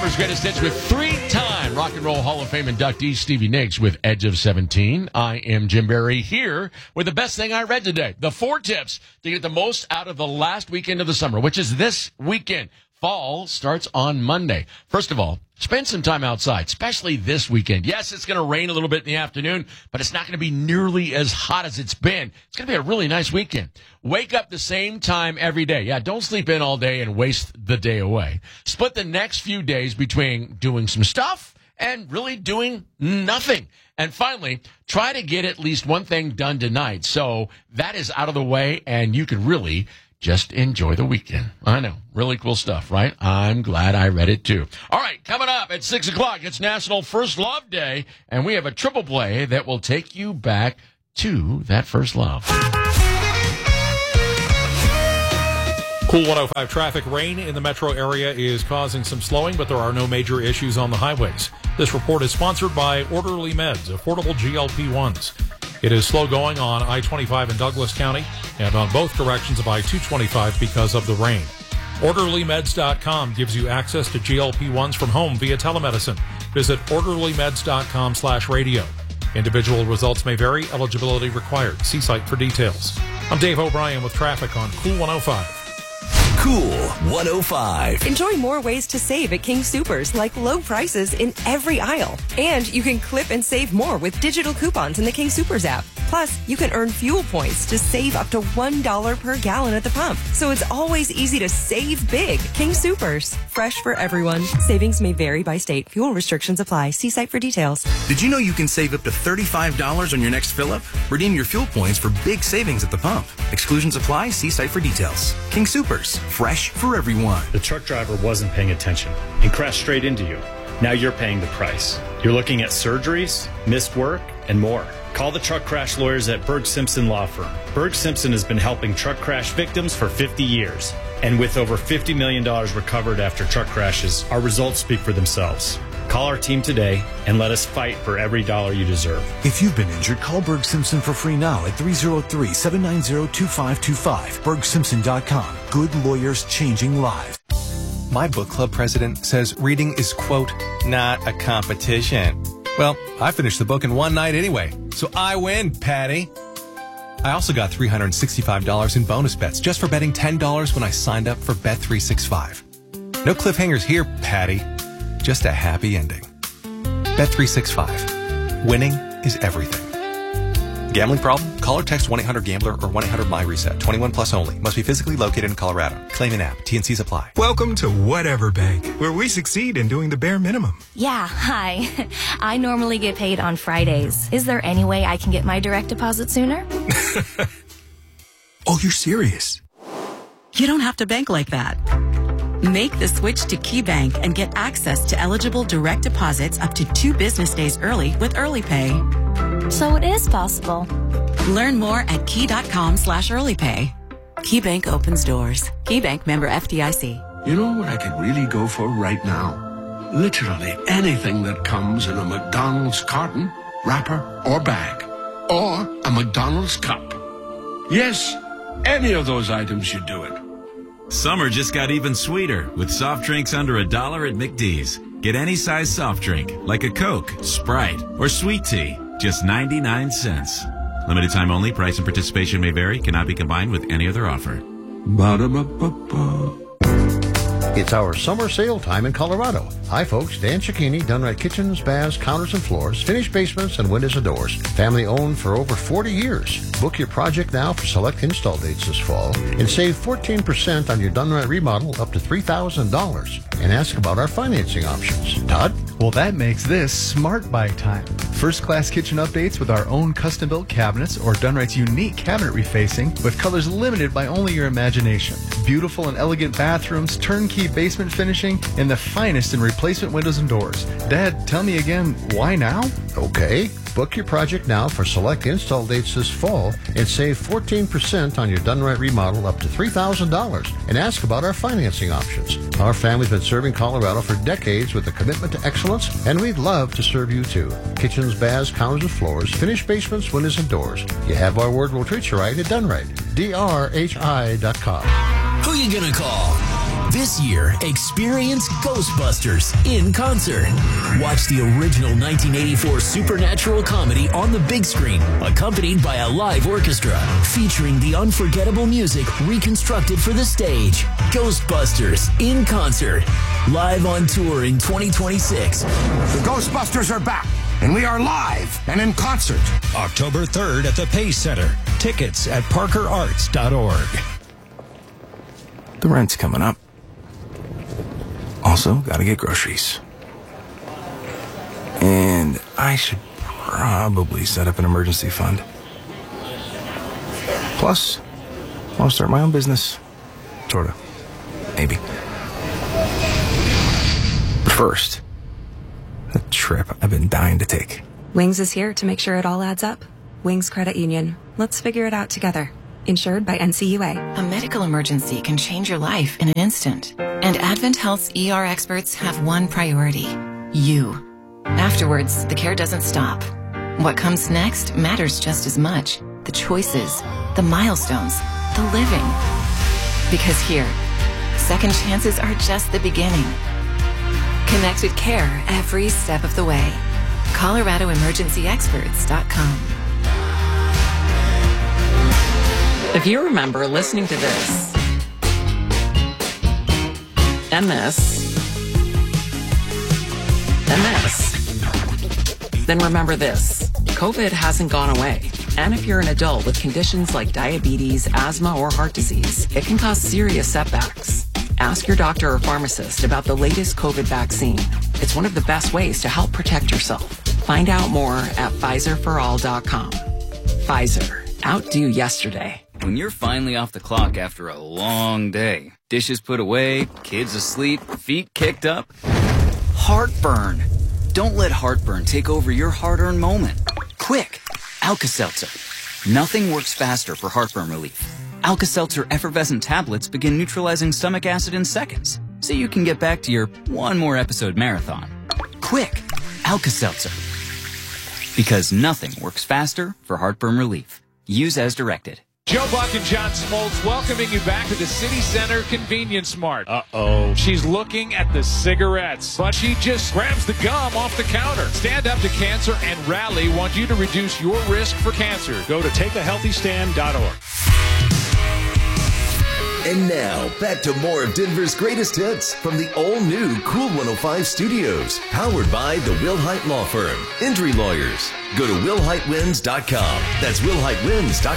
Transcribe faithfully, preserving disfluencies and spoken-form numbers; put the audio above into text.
Denver's greatest hits with three-time Rock and Roll Hall of Fame inductee Stevie Nicks with Edge of seventeen. I am Jim Barry here with the best thing I read today. The four tips to get the most out of the last weekend of the summer, which is this weekend. Fall starts on Monday. First of all, spend some time outside, especially this weekend. Yes, it's going to rain a little bit in the afternoon, but it's not going to be nearly as hot as it's been. It's going to be a really nice weekend. Wake up the same time every day. Yeah, don't sleep in all day and waste the day away. Split the next few days between doing some stuff and really doing nothing. And finally, try to get at least one thing done tonight. So that is out of the way, and you can really just enjoy the weekend. I know. Really cool stuff, right? I'm glad I read it, too. All right, coming up at six o'clock, it's National First Love Day, and we have a triple play that will take you back to that first love. Cool one oh five traffic. Rain in the metro area is causing some slowing, but there are no major issues on the highways. This report is sponsored by Orderly Meds, affordable G L P ones. It is slow going on I twenty-five in Douglas County and on both directions of I two twenty-five because of the rain. Orderly Meds dot com gives you access to G L P ones from home via telemedicine. Visit Orderly Meds dot com slash radio. Individual results may vary. Eligibility required. See site for details. I'm Dave O'Brien with traffic on Cool one oh five. Cool one oh five. Enjoy more ways to save at King Soopers, like low prices in every aisle. And you can clip and save more with digital coupons in the King Soopers app. Plus, you can earn fuel points to save up to one dollar per gallon at the pump. So it's always easy to save big. King Soopers. Fresh for everyone. Savings may vary by state. Fuel restrictions apply. See site for details. Did you know you can save up to thirty-five dollars on your next fill-up? Redeem your fuel points for big savings at the pump. Exclusions apply. See site for details. King Soopers. Fresh for everyone. The truck driver wasn't paying attention and crashed straight into you. Now you're paying the price. You're looking at surgeries, missed work, and more. Call the truck crash lawyers at Berg Simpson Law Firm. Berg Simpson has been helping truck crash victims for fifty years. And with over fifty million dollars recovered after truck crashes, our results speak for themselves. Call our team today and let us fight for every dollar you deserve. If you've been injured, call Berg Simpson for free now at three oh three, seven nine oh, two five two five. Berg Simpson dot com. Good lawyers changing lives. My book club president says reading is, quote, not a competition. Well, I finished the book in one night anyway, so I win, Patty. I also got three hundred sixty-five dollars in bonus bets just for betting ten dollars when I signed up for Bet three sixty-five. No cliffhangers here, Patty. Just a happy ending. Bet three sixty-five. Winning is everything. Gambling problem? Call or text one eight hundred gambler or one eight hundred my reset. twenty-one plus only. Must be physically located in Colorado. Claim an app. T N Cs apply. Welcome to Whatever Bank, where we succeed in doing the bare minimum. Yeah, hi. I normally get paid on Fridays. Is there any way I can get my direct deposit sooner? Oh, you're serious? You don't have to bank like that. Make the switch to KeyBank and get access to eligible direct deposits up to two business days early with Early Pay. So it is possible. Learn more at key.com slash early pay. KeyBank opens doors. KeyBank member F D I C. You know what I could really go for right now? Literally anything that comes in a McDonald's carton, wrapper, or bag. Or a McDonald's cup. Yes, any of those items should do it. Summer just got even sweeter with soft drinks under a dollar at McD's. Get any size soft drink, like a Coke, Sprite, or sweet tea, just ninety-nine cents. Limited time only. Price and participation may vary. Cannot be combined with any other offer. Ba-da-ba-ba-ba. It's our summer sale time in Colorado. Hi, folks. Dan Cicchini, Done Right Kitchens, baths, counters, and floors, finished basements, and windows and doors. Family owned for over forty years. Book your project now for select install dates this fall and save fourteen percent on your Done Right remodel up to three thousand dollars. And ask about our financing options. Todd? Well, that makes this Smart Buy time. First-class kitchen updates with our own custom-built cabinets or Done Right's unique cabinet refacing with colors limited by only your imagination. Beautiful and elegant bathrooms, turnkey basement finishing, and the finest in replacement windows and doors. Dad, tell me again, why now? Okay. Book your project now for select install dates this fall and save fourteen percent on your Done Right remodel up to three thousand dollars. And ask about our financing options. Our family's been serving Colorado for decades with a commitment to excellence, and we'd love to serve you too. Kitchens, baths, counters, and floors, finished basements, windows, and doors. You have our word, we'll treat you right at Done Right. D R H I dot com. Who you gonna call? This year, experience Ghostbusters in concert. Watch the original nineteen eighty-four supernatural comedy on the big screen, accompanied by a live orchestra, featuring the unforgettable music reconstructed for the stage. Ghostbusters in concert. Live on tour in twenty twenty-six. The Ghostbusters are back, and we are live and in concert. October third at the Pace Center. Tickets at parker arts dot org. The rent's coming up. Also, gotta get groceries. And I should probably set up an emergency fund. Plus, I'll start my own business. Sorta. Maybe. But first, the trip I've been dying to take. Wings is here to make sure it all adds up. Wings Credit Union. Let's figure it out together. Insured by N C U A. A medical emergency can change your life in an instant. And Advent Health's E R experts have one priority: you. Afterwards, the care doesn't stop. What comes next matters just as much. The choices, the milestones, the living. Because here, second chances are just the beginning. Connected care every step of the way. Colorado Emergency Experts dot com. If you remember listening to this and this and this, then remember this. COVID hasn't gone away. And if you're an adult with conditions like diabetes, asthma, or heart disease, it can cause serious setbacks. Ask your doctor or pharmacist about the latest COVID vaccine. It's one of the best ways to help protect yourself. Find out more at Pfizer for all dot com. Pfizer. Outdo yesterday. When you're finally off the clock after a long day, dishes put away, kids asleep, feet kicked up, heartburn. Don't let heartburn take over your hard-earned moment. Quick, Alka-Seltzer. Nothing works faster for heartburn relief. Alka-Seltzer effervescent tablets begin neutralizing stomach acid in seconds, so you can get back to your one more episode marathon. Quick, Alka-Seltzer. Because nothing works faster for heartburn relief. Use as directed. Joe Buck and John Smoltz welcoming you back to the City Center Convenience Mart. Uh-oh. She's looking at the cigarettes, but she just grabs the gum off the counter. Stand Up to Cancer and Rally want you to reduce your risk for cancer. Go to take a healthy stand dot org. And now, back to more of Denver's greatest hits from the all-new Cool one oh five Studios, powered by the Wilhite Law Firm. Injury lawyers. Go to Wilhite Wins dot com. That's Wilhite Wins dot com.